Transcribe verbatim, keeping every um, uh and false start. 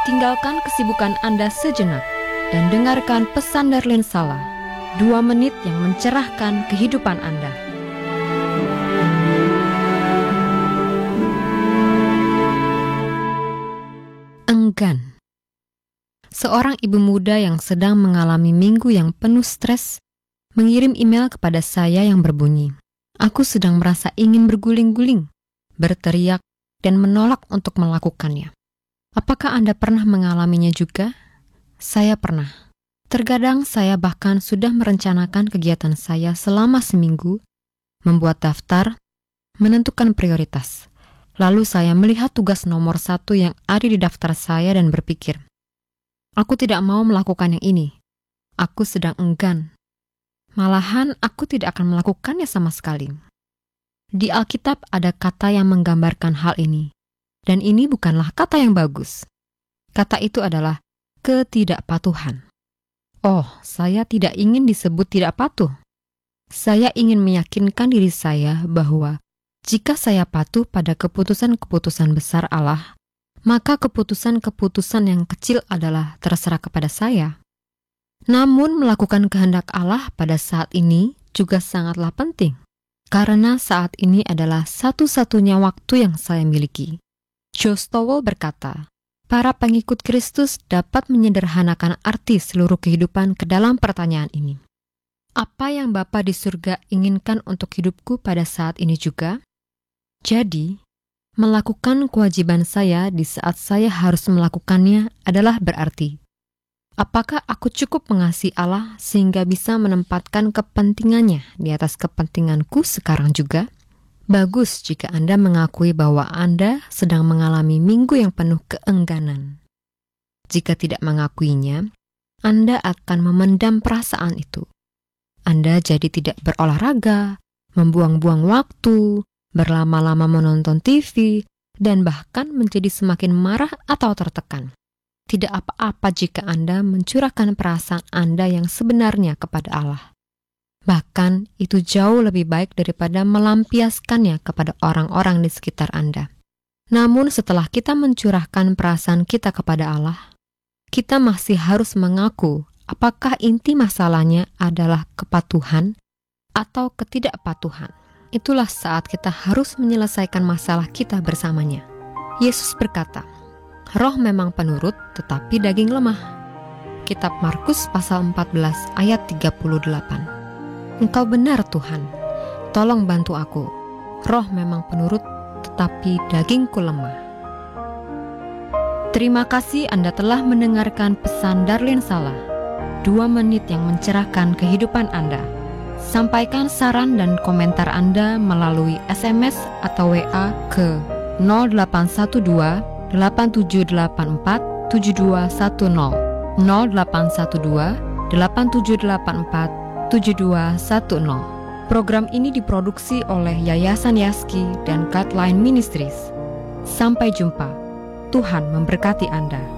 Tinggalkan kesibukan Anda sejenak dan dengarkan pesan Darlene Sala, dua menit yang mencerahkan kehidupan Anda. Enggan. Seorang ibu muda yang sedang mengalami minggu yang penuh stres mengirim email kepada saya yang berbunyi, "Aku sedang merasa ingin berguling-guling, berteriak, dan menolak untuk melakukannya. Apakah Anda pernah mengalaminya juga?" Saya pernah. Terkadang saya bahkan sudah merencanakan kegiatan saya selama seminggu, membuat daftar, menentukan prioritas. Lalu saya melihat tugas nomor satu yang ada di daftar saya dan berpikir, aku tidak mau melakukan yang ini. Aku sedang enggan. Malahan aku tidak akan melakukannya sama sekali. Di Alkitab ada kata yang menggambarkan hal ini. Dan ini bukanlah kata yang bagus. Kata itu adalah ketidakpatuhan. Oh, saya tidak ingin disebut tidak patuh. Saya ingin meyakinkan diri saya bahwa jika saya patuh pada keputusan-keputusan besar Allah, maka keputusan-keputusan yang kecil adalah terserah kepada saya. Namun melakukan kehendak Allah pada saat ini juga sangatlah penting, karena saat ini adalah satu-satunya waktu yang saya miliki. Joe Stowell berkata, para pengikut Kristus dapat menyederhanakan arti seluruh kehidupan ke dalam pertanyaan ini. Apa yang Bapa di surga inginkan untuk hidupku pada saat ini juga? Jadi, melakukan kewajiban saya di saat saya harus melakukannya adalah berarti, apakah aku cukup mengasihi Allah sehingga bisa menempatkan kepentingannya di atas kepentinganku sekarang juga? Bagus jika Anda mengakui bahwa Anda sedang mengalami minggu yang penuh keengganan. Jika tidak mengakuinya, Anda akan memendam perasaan itu. Anda jadi tidak berolahraga, membuang-buang waktu, berlama-lama menonton T V, dan bahkan menjadi semakin marah atau tertekan. Tidak apa-apa jika Anda mencurahkan perasaan Anda yang sebenarnya kepada Allah. Bahkan itu jauh lebih baik daripada melampiaskannya kepada orang-orang di sekitar Anda. Namun setelah kita mencurahkan perasaan kita kepada Allah, kita masih harus mengaku apakah inti masalahnya adalah kepatuhan atau ketidakpatuhan. Itulah saat kita harus menyelesaikan masalah kita bersamanya. Yesus berkata, roh memang penurut tetapi daging lemah. Kitab Markus pasal empat belas ayat tiga puluh delapan. Engkau benar Tuhan, tolong bantu aku. Roh memang penurut, tetapi dagingku lemah. Terima kasih Anda telah mendengarkan pesan Darlene Sala, dua menit yang mencerahkan kehidupan Anda. Sampaikan saran dan komentar Anda melalui S M S atau W A ke nol delapan satu dua delapan tujuh delapan empat tujuh dua satu nol nol delapan satu dua delapan tujuh delapan empat tujuh dua satu nol. Program ini diproduksi oleh Yayasan Yaski dan Guideline Ministries. Sampai jumpa. Tuhan memberkati Anda.